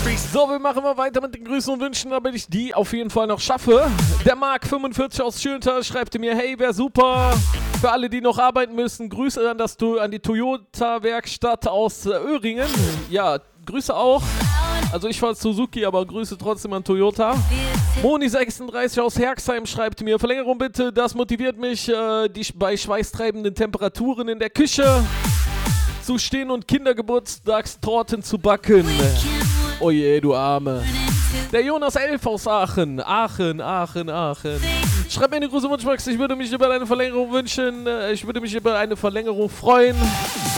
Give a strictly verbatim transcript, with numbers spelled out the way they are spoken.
So, wir machen mal weiter mit den Grüßen und Wünschen, damit ich die auf jeden Fall noch schaffe. Der Marc fünfundvierzig aus Schöntal schreibt mir, hey, wäre super. Für alle, die noch arbeiten müssen, Grüße an, das, an die Toyota-Werkstatt aus Öhringen. Ja, Grüße auch. Also ich fahre Suzuki, aber Grüße trotzdem an Toyota. Moni sechsunddreißig aus Herxheim schreibt mir, Verlängerung bitte, das motiviert mich, äh, die bei schweißtreibenden Temperaturen in der Küche zu stehen und Kindergeburtstagstorten zu backen. Oh je, du Arme. Der Jonas elf aus Aachen. Aachen, Aachen, Aachen. Schreib mir eine große Wunschbox, ich würde mich über eine Verlängerung wünschen. Ich würde mich über eine Verlängerung freuen.